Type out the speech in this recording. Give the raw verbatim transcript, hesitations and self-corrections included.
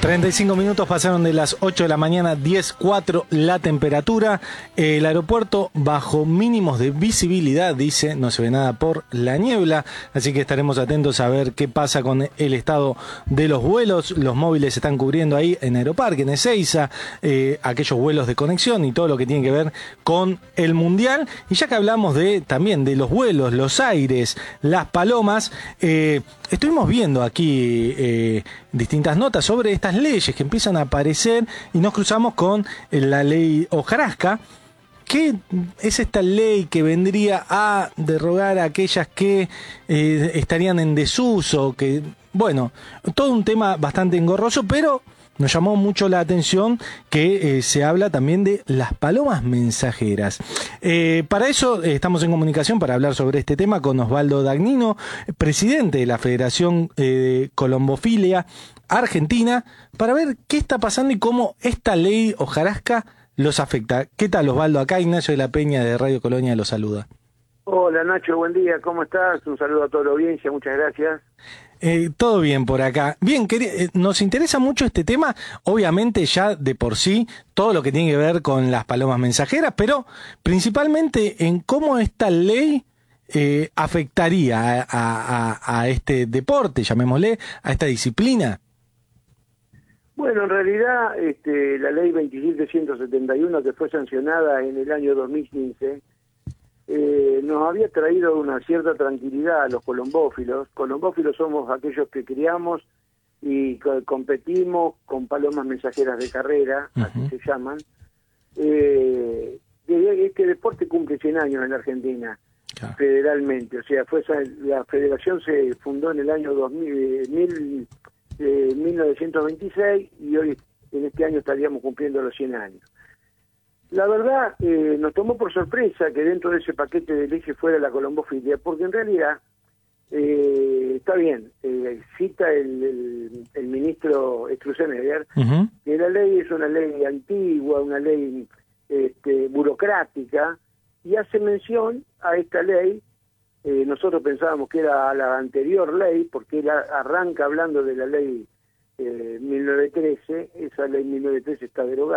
treinta y cinco minutos pasaron de las ocho de la mañana, diez cuatro la temperatura. El aeropuerto bajo mínimos de visibilidad, dice, no se ve nada por la niebla, así que estaremos atentos a ver qué pasa con el estado de los vuelos. Los móviles se están cubriendo ahí en Aeroparque, en Ezeiza, eh, aquellos vuelos de conexión y todo lo que tiene que ver con el Mundial. Y ya que hablamos de también de los vuelos, los aires, las palomas, eh, estuvimos viendo aquí eh, distintas notas sobre estas leyes que empiezan a aparecer y nos cruzamos con la ley Hojarasca. ¿Qué es esta ley que vendría a derogar a aquellas que eh, estarían en desuso? Que, bueno, todo un tema bastante engorroso, pero nos llamó mucho la atención que eh, se habla también de las palomas mensajeras. Eh, para eso eh, estamos en comunicación para hablar sobre este tema con Osvaldo Dagnino, presidente de la Federación eh, de Colombofilia Argentina, para ver qué está pasando y cómo esta ley Hojarasca los afecta. ¿Qué tal, Osvaldo? Acá Ignacio de la Peña de Radio Colonia los saluda. Hola Nacho, buen día, ¿cómo estás? Un saludo a toda la audiencia, muchas gracias. Eh, todo bien por acá. Bien, eh, nos interesa mucho este tema, obviamente ya de por sí, todo lo que tiene que ver con las palomas mensajeras, pero principalmente en cómo esta ley eh, afectaría a, a, a este deporte, llamémosle, a esta disciplina. Bueno, en realidad este, la ley veintisiete ciento setenta y uno, que fue sancionada en el año dos mil quince, eh, nos había traído una cierta tranquilidad a los colombófilos. Colombófilos somos aquellos que criamos y co competimos con palomas mensajeras de carrera, uh-huh. así se llaman. Eh, este deporte cumple cien años en la Argentina, claro, federalmente. O sea, fue esa, la federación se fundó en el año dos mil, mil Eh, mil novecientos veintiséis y hoy en este año estaríamos cumpliendo los cien años. La verdad, eh, nos tomó por sorpresa que dentro de ese paquete de leyes fuera la colombofilia, porque en realidad eh, está bien, eh, cita el, el, el ministro Sturzenegger, uh-huh, que la ley es una ley antigua, una ley este, burocrática, y hace mención a esta ley. Eh, nosotros pensábamos que era la anterior ley, porque él arranca hablando de la ley eh, mil novecientos trece, esa ley mil novecientos trece está derogada.